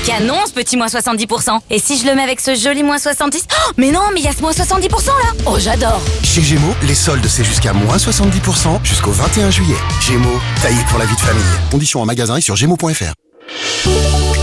canon ce petit moins 70%. Et si je le mets avec ce joli moins 70%? Oh, mais non, mais il y a ce moins 70% là. Oh, j'adore. Chez Gémeaux, les soldes c'est jusqu'à moins 70% jusqu'au 21 juillet. Gémeaux, taillé pour la vie de famille. Conditions en magasin et sur gémeaux.fr.